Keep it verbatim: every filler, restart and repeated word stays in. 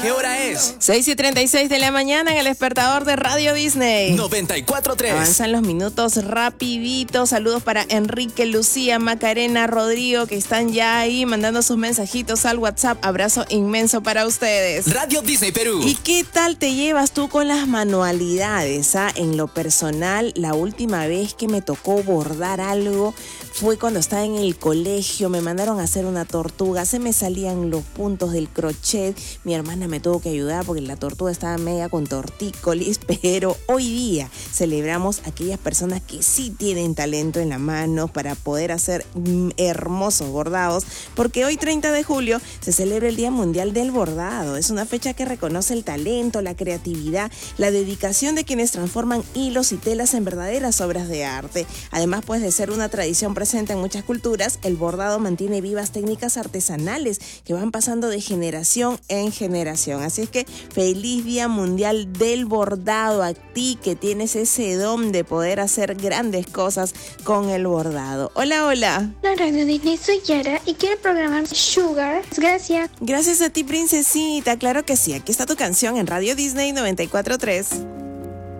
¿Qué hora es? seis y treinta y seis de la mañana en el despertador de Radio Disney. noventa y cuatro punto tres. Avanzan los minutos rapidito. Saludos para Enrique, Lucía, Macarena, Rodrigo, que están ya ahí mandando sus mensajitos al WhatsApp. Abrazo inmenso para ustedes. Radio Disney Perú. ¿Y qué tal te llevas tú con las manualidades? ¿Ah? En lo personal, la última vez que me tocó bordar algo fue cuando estaba en el colegio. Me mandaron a hacer una tortuga, se me salían los puntos del crochet. Mi hermana me tuvo que ayudar porque la tortuga estaba media con tortícolis, pero hoy día celebramos a aquellas personas que sí tienen talento en la mano para poder hacer mm, hermosos bordados, porque hoy treinta de julio se celebra el Día Mundial del Bordado. Es una fecha que reconoce el talento, la creatividad, la dedicación de quienes transforman hilos y telas en verdaderas obras de arte. Además, pues de ser una tradición presente en muchas culturas, el bordado mantiene vivas técnicas artesanales que van pasando de generación en generación. Así es que feliz Día Mundial del Bordado a ti que tienes ese don de poder hacer grandes cosas con el bordado. Hola, hola. Hola Radio Disney, soy Yara y quiero programar Sugar. Gracias. Gracias a ti, princesita. Claro que sí. Aquí está tu canción en Radio Disney noventa y cuatro punto tres.